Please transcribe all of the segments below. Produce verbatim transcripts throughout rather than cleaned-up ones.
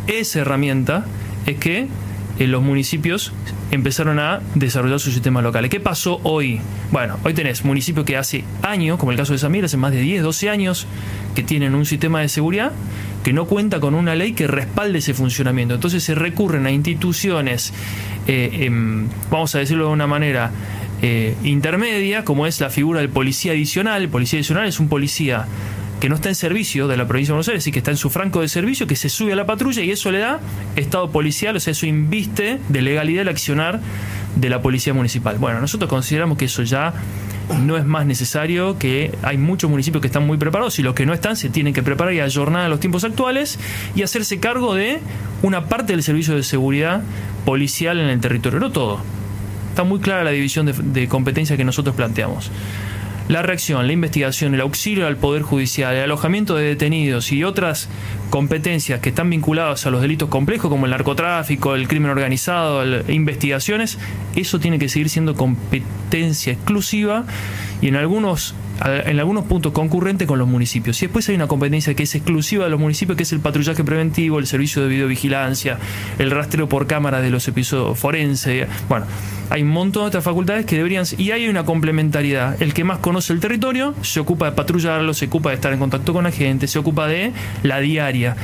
esa herramienta es que eh, los municipios empezaron a desarrollar sus sistemas locales. ¿Qué pasó hoy? Bueno, hoy tenés municipios que hace años, como el caso de San Miguel, hace más de diez, doce años, que tienen un sistema de seguridad que no cuenta con una ley que respalde ese funcionamiento. Entonces se recurren a instituciones, eh, eh, vamos a decirlo de una manera eh, intermedia, como es la figura del policía adicional. El policía adicional es un policía que no está en servicio de la provincia de Buenos Aires, y que está en su franco de servicio, que se sube a la patrulla y eso le da estado policial, o sea, eso inviste de legalidad el accionar de la policía municipal. Bueno, nosotros consideramos que eso ya no es más necesario, que hay muchos municipios que están muy preparados y los que no están se tienen que preparar y ayornar a los tiempos actuales y hacerse cargo de una parte del servicio de seguridad policial en el territorio, no todo. Está muy clara la división de, de competencias que nosotros planteamos. La reacción, la investigación, el auxilio al Poder Judicial, el alojamiento de detenidos y otras competencias que están vinculadas a los delitos complejos como el narcotráfico, el crimen organizado, el, investigaciones, eso tiene que seguir siendo competencia exclusiva y en algunos en algunos puntos concurrente con los municipios. Y después hay una competencia que es exclusiva de los municipios, que es el patrullaje preventivo, el servicio de videovigilancia, el rastreo por cámara de los episodios forenses. Bueno, hay un montón de otras facultades que deberían... Y hay una complementariedad. El que más conoce el territorio se ocupa de patrullarlo, se ocupa de estar en contacto con la gente, se ocupa de la diaria.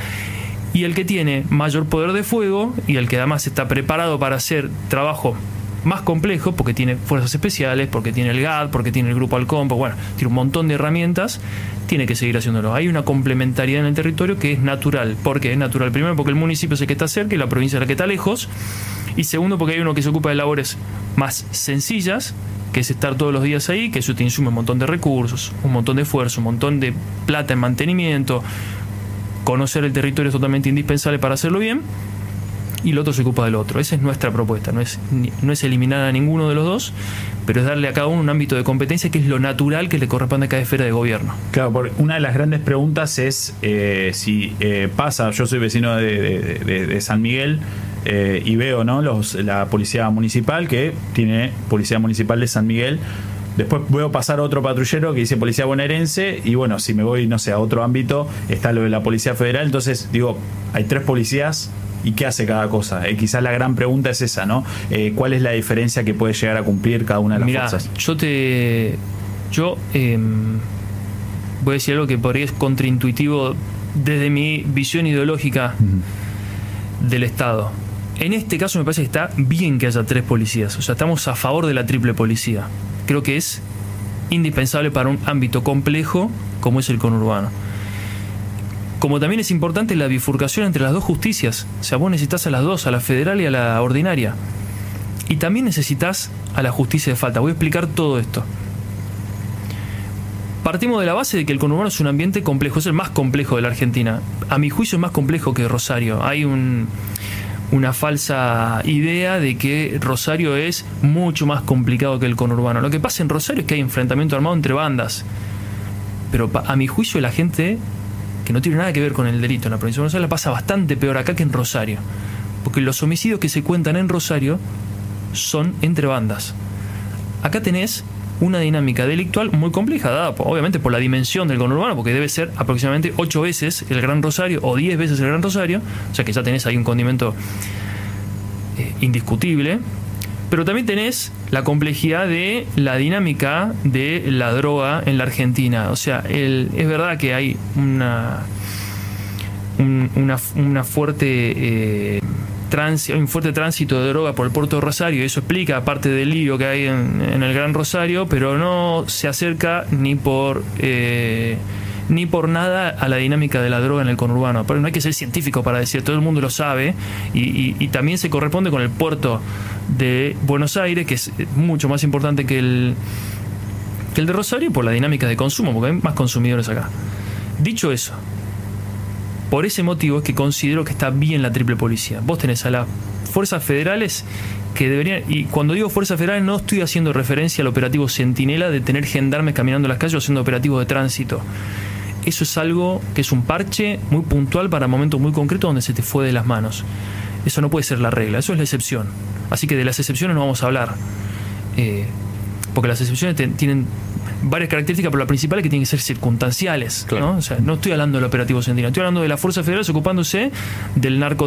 Y el que tiene mayor poder de fuego y el que además está preparado para hacer trabajo más complejo, porque tiene fuerzas especiales, porque tiene el G A D, porque tiene el Grupo Halcón, bueno, tiene un montón de herramientas, tiene que seguir haciéndolo. Hay una complementariedad en el territorio que es natural. ¿Por qué es natural? Primero, porque el municipio es el que está cerca y la provincia es la que está lejos. Y segundo, porque hay uno que se ocupa de labores más sencillas, que es estar todos los días ahí, que eso te insume un montón de recursos, un montón de esfuerzo, un montón de plata en mantenimiento. Conocer el territorio es totalmente indispensable para hacerlo bien. Y el otro se ocupa del otro. Esa es nuestra propuesta. No es, no es eliminar a ninguno de los dos, pero es darle a cada uno un ámbito de competencia que es lo natural que le corresponde a cada esfera de gobierno. Claro, porque una de las grandes preguntas es eh, si eh, pasa, yo soy vecino de, de, de, de San Miguel eh, y veo, ¿no?, los, la policía municipal que tiene policía municipal de San Miguel. Después veo pasar otro patrullero que dice policía bonaerense y bueno, si me voy, no sé, a otro ámbito, está lo de la policía federal. Entonces, digo, hay tres policías. ¿Y qué hace cada cosa? Eh, quizás la gran pregunta es esa, ¿no? Eh, ¿Cuál es la diferencia que puede llegar a cumplir cada una de las Mirá, fuerzas? Yo te... Yo eh, voy a decir algo que por ahí es contraintuitivo desde mi visión ideológica uh-huh. del Estado. En este caso me parece que está bien que haya tres policías. O sea, estamos a favor de la triple policía. Creo que es indispensable para un ámbito complejo como es el conurbano. Como también es importante la bifurcación entre las dos justicias. O sea, vos necesitas a las dos, a la federal y a la ordinaria. Y también necesitas a la justicia de falta. Voy a explicar todo esto. Partimos de la base de que el conurbano es un ambiente complejo, es el más complejo de la Argentina. A mi juicio es más complejo que Rosario. Hay un, una falsa idea de que Rosario es mucho más complicado que el conurbano. Lo que pasa en Rosario es que hay enfrentamiento armado entre bandas. Pero a mi juicio la gente... que no tiene nada que ver con el delito en la provincia de Buenos Aires, la pasa bastante peor acá que en Rosario. Porque los homicidios que se cuentan en Rosario son entre bandas. Acá tenés una dinámica delictual muy compleja, dada obviamente por la dimensión del conurbano, porque debe ser aproximadamente ocho veces el Gran Rosario o diez veces el Gran Rosario, o sea que ya tenés ahí un condimento eh, indiscutible. Pero también tenés la complejidad de la dinámica de la droga en la Argentina. O sea, el, es verdad que hay una un, una, una fuerte eh, trans, un fuerte tránsito de droga por el puerto de Rosario, y eso explica parte del lío que hay en, en el Gran Rosario, pero no se acerca ni por eh, ni por nada a la dinámica de la droga en el conurbano. Pero no hay que ser científico para decir, todo el mundo lo sabe, y, y, y también se corresponde con el puerto de Buenos Aires, que es mucho más importante que el, que el de Rosario por la dinámica de consumo, porque hay más consumidores acá. Dicho eso, por ese motivo es que considero que está bien la triple policía. Vos tenés a las fuerzas federales que deberían, y cuando digo fuerzas federales no estoy haciendo referencia al operativo Centinela de tener gendarmes caminando en las calles o haciendo operativos de tránsito. Eso es algo que es un parche muy puntual para momentos muy concretos donde se te fue de las manos. Eso no puede ser la regla, eso es la excepción. Así que de las excepciones no vamos a hablar. Eh, porque las excepciones te, tienen varias características, pero la principal es que tienen que ser circunstanciales. Claro. ¿No? O sea, no estoy hablando del operativo Centinela, estoy hablando de las fuerzas federales ocupándose del narcotráfico